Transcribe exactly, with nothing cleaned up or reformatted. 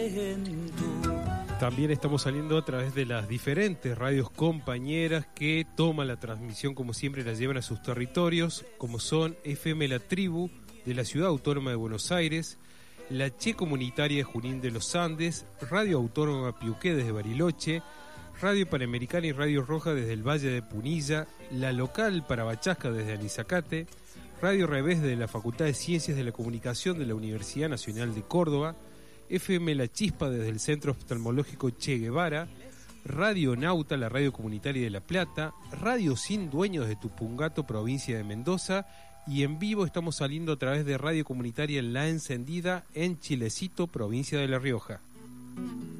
También estamos saliendo a través de las diferentes radios compañeras que toman la transmisión, como siempre, la llevan a sus territorios, como son F M La Tribu de la Ciudad Autónoma de Buenos Aires, la Che Comunitaria de Junín de los Andes, Radio Autónoma Piuqué desde Bariloche, Radio Panamericana y Radio Roja desde el Valle de Punilla, la local Parabachasca desde Anizacate, Radio Revés de la Facultad de Ciencias de la Comunicación de la Universidad Nacional de Córdoba, F M La Chispa desde el Centro Oftalmológico Che Guevara, Radio Nauta, la radio comunitaria de La Plata, Radio Sin Dueño desde Tupungato, provincia de Mendoza, y en vivo estamos saliendo a través de Radio Comunitaria La Encendida en Chilecito, provincia de La Rioja.